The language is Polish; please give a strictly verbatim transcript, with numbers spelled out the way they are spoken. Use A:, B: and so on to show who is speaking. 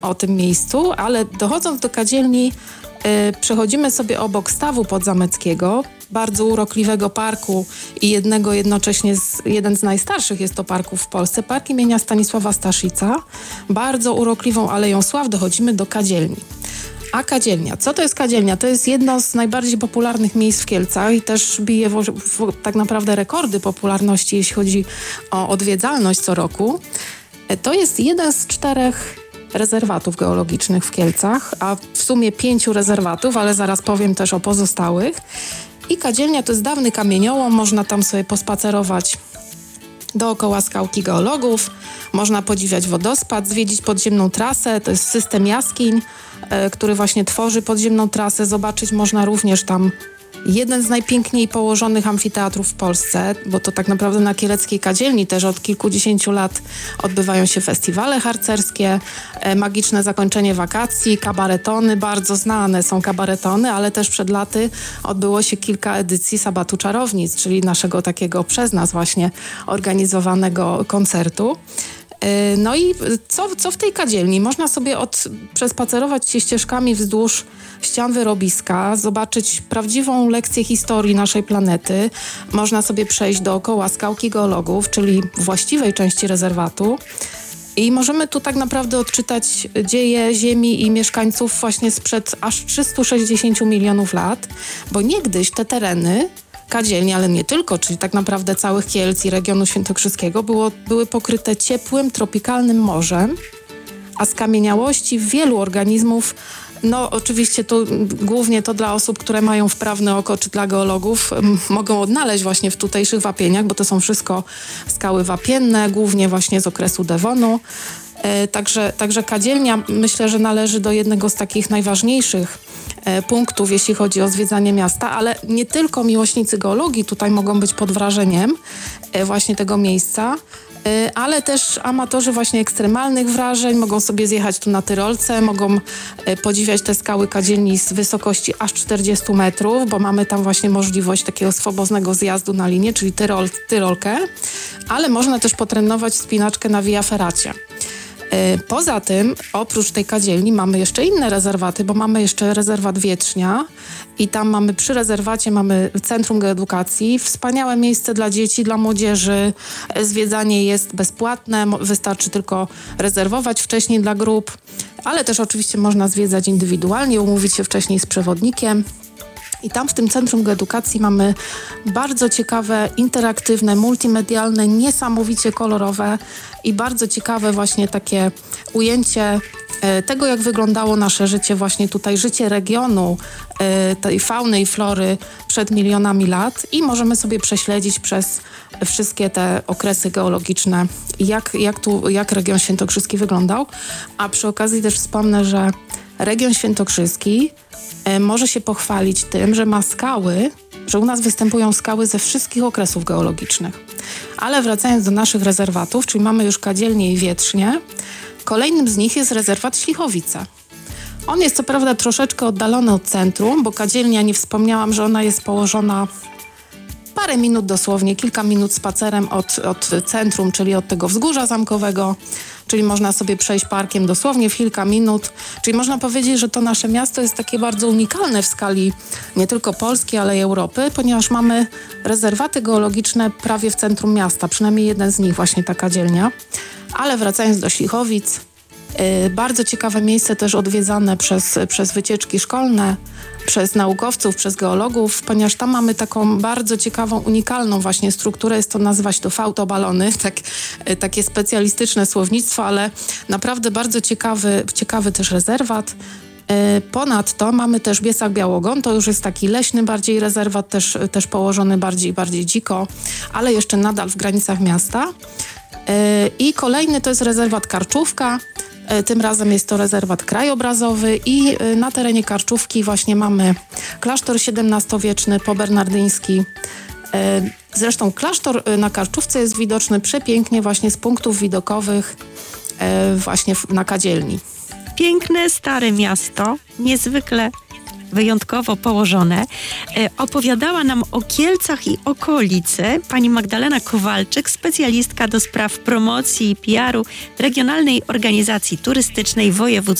A: o tym miejscu, ale dochodząc do Kadzielni y, przechodzimy sobie obok stawu podzameckiego, bardzo urokliwego parku i jednego jednocześnie, z, jeden z najstarszych jest to parków w Polsce, park imienia Stanisława Staszica, bardzo urokliwą Aleją Sław, dochodzimy do Kadzielni. A Kadzielnia. Co to jest Kadzielnia? To jest jedno z najbardziej popularnych miejsc w Kielcach i też bije w, w, tak naprawdę rekordy popularności, jeśli chodzi o odwiedzalność co roku. To jest jeden z czterech rezerwatów geologicznych w Kielcach, a w sumie pięciu rezerwatów, ale zaraz powiem też o pozostałych. I Kadzielnia to jest dawny kamieniołom, można tam sobie pospacerować dookoła skałki geologów, można podziwiać wodospad, zwiedzić podziemną trasę, to jest system jaskiń, e, który właśnie tworzy podziemną trasę, zobaczyć można również tam jeden z najpiękniej położonych amfiteatrów w Polsce, bo to tak naprawdę na kieleckiej Kadzielni też od kilkudziesięciu lat odbywają się festiwale harcerskie, e, magiczne zakończenie wakacji, kabaretony, bardzo znane są kabaretony, ale też przed laty odbyło się kilka edycji Sabatu Czarownic, czyli naszego takiego przez nas właśnie organizowanego koncertu. No i co, co w tej Kadzielni? Można sobie od, przespacerować się ścieżkami wzdłuż ścian wyrobiska, zobaczyć prawdziwą lekcję historii naszej planety. Można sobie przejść dookoła skałki geologów, czyli właściwej części rezerwatu. I możemy tu tak naprawdę odczytać dzieje Ziemi i mieszkańców właśnie sprzed aż trzystu sześćdziesięciu milionów lat, bo niegdyś te tereny Kadzielni, ale nie tylko, czyli tak naprawdę całych Kielc i regionu świętokrzyskiego było, były pokryte ciepłym, tropikalnym morzem, a skamieniałości wielu organizmów, no oczywiście to głównie to dla osób, które mają wprawne oko, czy dla geologów, m, mogą odnaleźć właśnie w tutejszych wapieniach, bo to są wszystko skały wapienne, głównie właśnie z okresu Devonu. E, także, także Kadzielnia myślę, że należy do jednego z takich najważniejszych e, punktów, jeśli chodzi o zwiedzanie miasta, ale nie tylko miłośnicy geologii tutaj mogą być pod wrażeniem e, właśnie tego miejsca, e, ale też amatorzy właśnie ekstremalnych wrażeń mogą sobie zjechać tu na Tyrolce, mogą e, podziwiać te skały Kadzielni z wysokości aż czterdziestu metrów, bo mamy tam właśnie możliwość takiego swobodnego zjazdu na linię, czyli tyrol, Tyrolkę, ale można też potrenować wspinaczkę na Via Ferracie. Poza tym, oprócz tej Kadzielni mamy jeszcze inne rezerwaty, bo mamy jeszcze rezerwat Wietrznia i tam mamy przy rezerwacie mamy Centrum Geoedukacji, wspaniałe miejsce dla dzieci, dla młodzieży, zwiedzanie jest bezpłatne, wystarczy tylko rezerwować wcześniej dla grup, ale też oczywiście można zwiedzać indywidualnie, umówić się wcześniej z przewodnikiem. I tam w tym Centrum Geoedukacji mamy bardzo ciekawe, interaktywne, multimedialne, niesamowicie kolorowe i bardzo ciekawe właśnie takie ujęcie e, tego, jak wyglądało nasze życie właśnie tutaj, życie regionu, e, tej fauny i flory przed milionami lat i możemy sobie prześledzić przez wszystkie te okresy geologiczne, jak, jak, tu, jak region świętokrzyski wyglądał. A przy okazji też wspomnę, że region świętokrzyski e, może się pochwalić tym, że ma skały, że u nas występują skały ze wszystkich okresów geologicznych. Ale wracając do naszych rezerwatów, czyli mamy już Kadzielnię i Wietrznię, kolejnym z nich jest rezerwat Ślichowice. On jest co prawda troszeczkę oddalony od centrum, bo Kadzielnia, nie wspomniałam, że ona jest położona parę minut dosłownie, kilka minut spacerem od, od centrum, czyli od tego wzgórza zamkowego, czyli można sobie przejść parkiem dosłownie w kilka minut. Czyli można powiedzieć, że to nasze miasto jest takie bardzo unikalne w skali nie tylko Polski, ale i Europy, ponieważ mamy rezerwaty geologiczne prawie w centrum miasta, przynajmniej jeden z nich, właśnie ta Kadzielnia. Ale wracając do Ślichowic, yy, bardzo ciekawe miejsce też odwiedzane przez, przez wycieczki szkolne, przez naukowców, przez geologów, ponieważ tam mamy taką bardzo ciekawą, unikalną właśnie strukturę, jest to, nazywa się to fautobalony, tak, takie specjalistyczne słownictwo, ale naprawdę bardzo ciekawy, ciekawy też rezerwat. Ponadto mamy też Biesak Białogon, to już jest taki leśny bardziej rezerwat, też, też położony bardziej, bardziej dziko, ale jeszcze nadal w granicach miasta. I kolejny to jest rezerwat Karczówka. Tym razem jest to rezerwat krajobrazowy i na terenie Karczówki właśnie mamy klasztor siedemnastowieczny, pobernardyński. Zresztą klasztor na Karczówce jest widoczny przepięknie właśnie z punktów widokowych właśnie na Kadzielni.
B: Piękne, stare miasto, niezwykle wyjątkowo położone. E, opowiadała nam o Kielcach i okolicy pani Magdalena Kowalczyk, specjalistka do spraw promocji i P R u Regionalnej Organizacji Turystycznej Województwa